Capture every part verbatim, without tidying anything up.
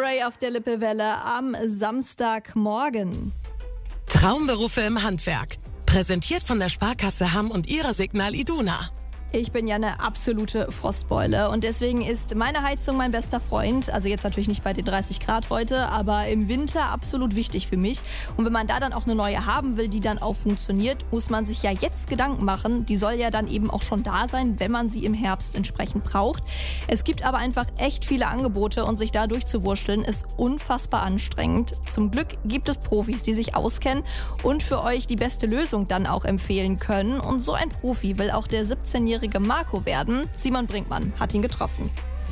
Ray auf der Lippewelle am Samstagmorgen. Traumberufe im Handwerk. Präsentiert von der Sparkasse Hamm und ihrer Signal Iduna. Ich bin ja eine absolute Frostbeule und deswegen ist meine Heizung mein bester Freund. Also jetzt natürlich nicht bei den dreißig Grad heute, aber im Winter absolut wichtig für mich. Und wenn man da dann auch eine neue haben will, die dann auch funktioniert, muss man sich ja jetzt Gedanken machen. Die soll ja dann eben auch schon da sein, wenn man sie im Herbst entsprechend braucht. Es gibt aber einfach echt viele Angebote und sich da durchzuwurschteln ist unfassbar anstrengend. Zum Glück gibt es Profis, die sich auskennen und für euch die beste Lösung dann auch empfehlen können. Und so ein Profi will auch der siebzehnjährige Marco werden. Simon Brinkmann hat ihn getroffen.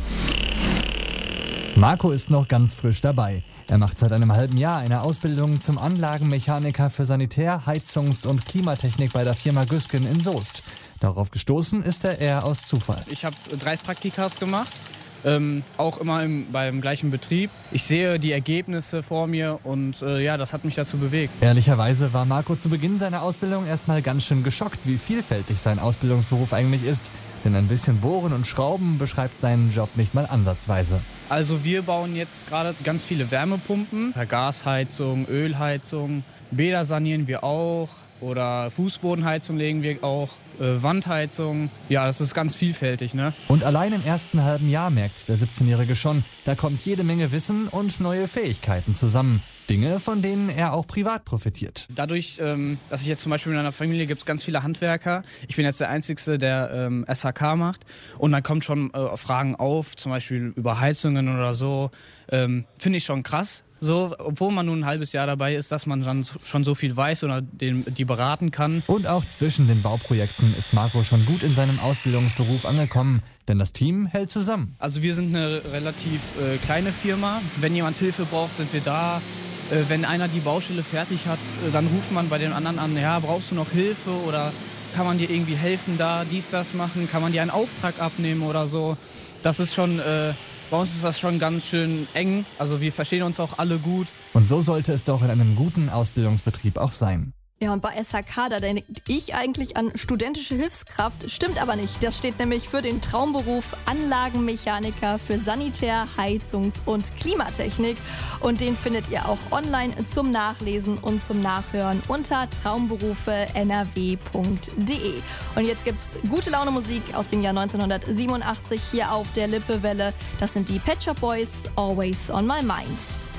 Marco ist noch ganz frisch dabei. Er macht seit einem halben Jahr eine Ausbildung zum Anlagenmechaniker für Sanitär-, Heizungs- und Klimatechnik bei der Firma Güsken in Soest. Darauf gestoßen ist er eher aus Zufall. Ich habe drei Praktikas gemacht. Ähm, auch immer im, beim gleichen Betrieb. Ich sehe die Ergebnisse vor mir und äh, ja, das hat mich dazu bewegt. Ehrlicherweise war Marco zu Beginn seiner Ausbildung erstmal ganz schön geschockt, wie vielfältig sein Ausbildungsberuf eigentlich ist. Denn ein bisschen Bohren und Schrauben beschreibt seinen Job nicht mal ansatzweise. Also wir bauen jetzt gerade ganz viele Wärmepumpen, Gasheizung, Ölheizung, Bäder sanieren wir auch. Oder Fußbodenheizung legen wir auch, äh, Wandheizung. Ja, das ist ganz vielfältig, ne? Und allein im ersten halben Jahr merkt der siebzehnjährige schon, da kommt jede Menge Wissen und neue Fähigkeiten zusammen. Dinge, von denen er auch privat profitiert. Dadurch, ähm, dass ich jetzt zum Beispiel in einer Familie gibt es ganz viele Handwerker. Ich bin jetzt der Einzige, der ähm, S H K macht. Und dann kommen schon äh, Fragen auf, zum Beispiel über Heizungen oder so. Ähm, Finde ich schon krass. So, obwohl man nun ein halbes Jahr dabei ist, dass man dann schon so viel weiß oder den, die beraten kann. Und auch zwischen den Bauprojekten ist Marco schon gut in seinem Ausbildungsberuf angekommen, denn das Team hält zusammen. Also wir sind eine relativ äh, kleine Firma. Wenn jemand Hilfe braucht, sind wir da. Äh, wenn einer die Baustelle fertig hat, äh, dann ruft man bei den anderen an, ja, brauchst du noch Hilfe oder kann man dir irgendwie helfen da, dies, das machen, kann man dir einen Auftrag abnehmen oder so. Das ist schon... Äh, Bei uns ist das schon ganz schön eng, also wir verstehen uns auch alle gut. Und so sollte es doch in einem guten Ausbildungsbetrieb auch sein. Ja, und bei S H K, da denke ich eigentlich an studentische Hilfskraft. Stimmt aber nicht. Das steht nämlich für den Traumberuf Anlagenmechaniker für Sanitär-, Heizungs- und Klimatechnik. Und den findet ihr auch online zum Nachlesen und zum Nachhören unter traumberufe n r w punkt d e. Und jetzt gibt's gute Laune Musik aus dem Jahr neunzehnhundertsiebenundachtzig hier auf der Lippewelle. Das sind die Pet Shop Boys, Always on My Mind.